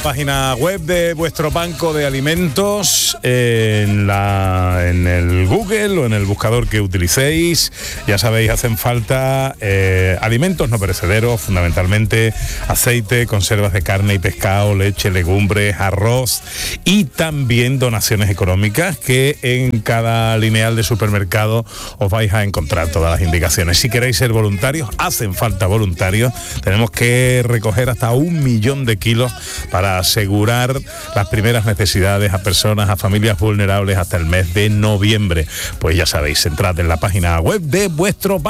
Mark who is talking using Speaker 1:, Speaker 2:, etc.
Speaker 1: Página web de vuestro banco de alimentos en el Google o en el buscador que utilicéis. Ya sabéis, hacen falta alimentos no perecederos, fundamentalmente aceite, conservas de carne y pescado, leche, legumbres, arroz y también donaciones económicas, que en cada lineal de supermercado os vais a encontrar todas las indicaciones. Si queréis ser voluntarios, hacen falta voluntarios. Tenemos que recoger hasta 1 millón de kilos para asegurar las primeras necesidades a personas, a familias vulnerables hasta el mes de noviembre. Pues ya sabéis, entrad en la página web de vuestro banco